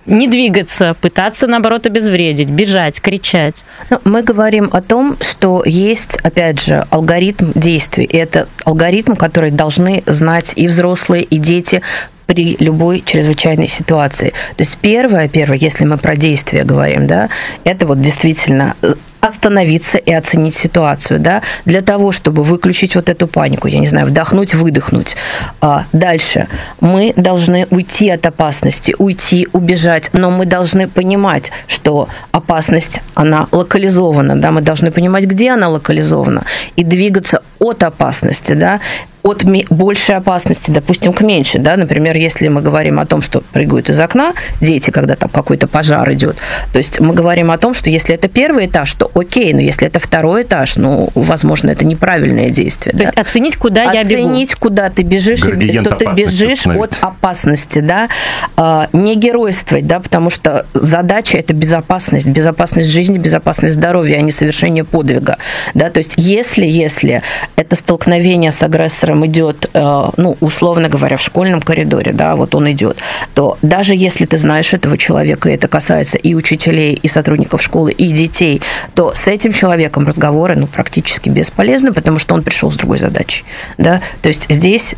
Не двигаться, пытаться, наоборот, обезвредить, бежать, кричать. Мы говорим о том, что есть, опять же, алгоритм действий. И это алгоритм, который должны знать и взрослые, и дети при любой чрезвычайной ситуации. То есть первое, если мы про действия говорим, да, это вот действительно остановиться и оценить ситуацию, да, для того, чтобы выключить вот эту панику, я не знаю, вдохнуть, выдохнуть. Дальше мы должны уйти от опасности, убежать, но мы должны понимать, что опасность, она локализована, да, мы должны понимать, где она локализована, и двигаться от опасности, да, от большей опасности, допустим, к меньшей. Да? Например, если мы говорим о том, что прыгают из окна дети, когда там какой-то пожар идет, то есть мы говорим о том, что если это первый этаж, то окей, но если это второй этаж, ну, возможно, это неправильное действие. То да? есть оценить, куда я бегу. Оценить, куда ты бежишь, и что ты бежишь от опасности. Да? Не геройствовать, да, потому что задача – это безопасность жизни, безопасность здоровья, а не совершение подвига. Да? То есть если это столкновение с агрессором идет, ну, условно говоря, в школьном коридоре, да, вот он идет, то даже если ты знаешь этого человека, и это касается и учителей, и сотрудников школы, и детей, то с этим человеком разговоры, ну, практически бесполезны, потому что он пришел с другой задачей, да, то есть здесь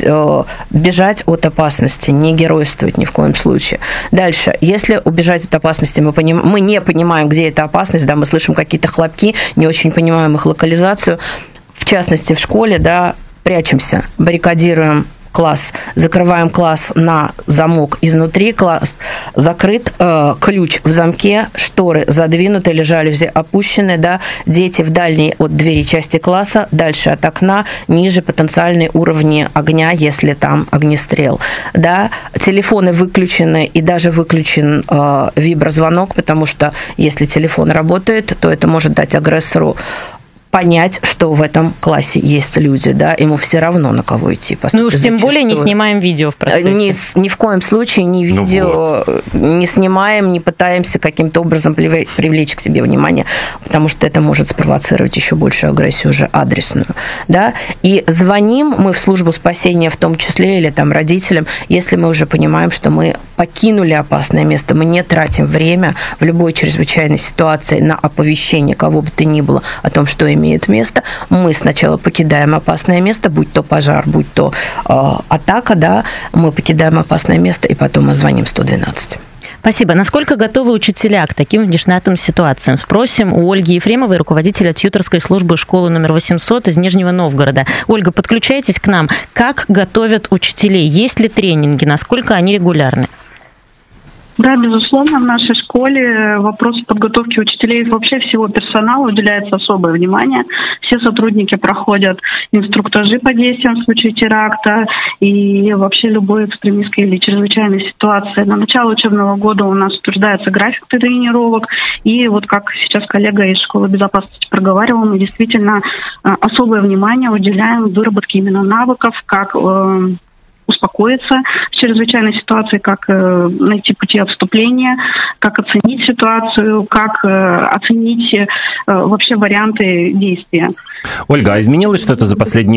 бежать от опасности, не геройствовать ни в коем случае. Дальше, если убежать от опасности, мы не понимаем, где эта опасность, да, мы слышим какие-то хлопки, не очень понимаем их локализацию, в частности, в школе, да, прячемся, баррикадируем класс, закрываем класс на замок изнутри, класс закрыт, ключ в замке, шторы задвинуты или жалюзи опущены, да, дети в дальней от двери части класса, дальше от окна, ниже потенциальные уровни огня, если там огнестрел, да, телефоны выключены и даже выключен виброзвонок, потому что если телефон работает, то это может дать агрессору понять, что в этом классе есть люди, да, ему все равно, на кого идти. Ну уж тем более не снимаем видео в процессе. Ни в коем случае ни видео не снимаем, не пытаемся каким-то образом привлечь к себе внимание, потому что это может спровоцировать еще большую агрессию уже адресную, да. И звоним мы в службу спасения в том числе или там родителям, если мы уже понимаем, что мы покинули опасное место, мы не тратим время в любой чрезвычайной ситуации на оповещение кого бы то ни было о том, что имеет место, мы сначала покидаем опасное место, будь то пожар, будь то атака, да, мы покидаем опасное место, и потом мы звоним 112. Спасибо. Насколько готовы учителя к таким внештатным ситуациям? Спросим у Ольги Ефремовой, руководителя тьюторской службы школы номер 800 из Нижнего Новгорода. Ольга, подключайтесь к нам. Как готовят учителей? Есть ли тренинги? Насколько они регулярны? Да, безусловно, в нашей школе вопросу подготовки учителей и вообще всего персонала уделяется особое внимание. Все сотрудники проходят инструктажи по действиям в случае теракта и вообще любой экстремистской или чрезвычайной ситуации. На начало учебного года у нас утверждается график тренировок. И вот как сейчас коллега из школы безопасности проговаривал, мы действительно особое внимание уделяем выработке именно навыков, как успокоиться в чрезвычайной ситуации, как найти пути отступления, как оценить ситуацию, как оценить вообще варианты действия. Ольга, а изменилось что-то за последние